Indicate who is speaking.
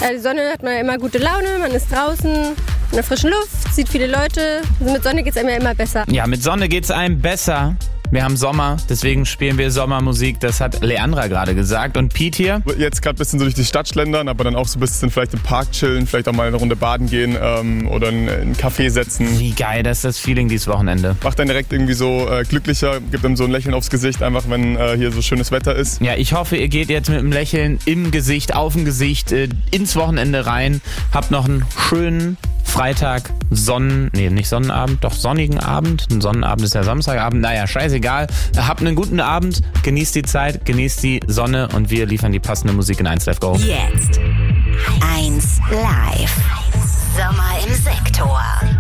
Speaker 1: Die Sonne hat man ja immer gute Laune, man ist draußen in der frischen Luft, sieht viele Leute. Also mit Sonne geht's einem ja immer besser.
Speaker 2: Ja, mit Sonne geht's einem besser. Wir haben Sommer, deswegen spielen wir Sommermusik. Das hat Leandra gerade gesagt. Und Pete hier?
Speaker 3: Jetzt gerade ein bisschen so durch die Stadt schlendern, aber dann auch so ein bisschen vielleicht im Park chillen, vielleicht auch mal eine Runde baden gehen oder in einen Café setzen.
Speaker 2: Wie geil, das ist das Feeling dieses Wochenende.
Speaker 3: Macht dann direkt irgendwie so glücklicher, gibt einem so ein Lächeln aufs Gesicht, einfach wenn hier so schönes Wetter ist.
Speaker 2: Ja, ich hoffe, ihr geht jetzt mit einem Lächeln im Gesicht, auf dem Gesicht ins Wochenende rein. Habt noch einen schönen Freitag, nicht Sonnenabend, doch sonnigen Abend. Ein Sonnenabend ist ja Samstagabend. Naja, scheißegal. Habt einen guten Abend, genießt die Zeit, genießt die Sonne und wir liefern die passende Musik in 1 Live Go.
Speaker 4: Jetzt 1 Live. Sommer im Sektor.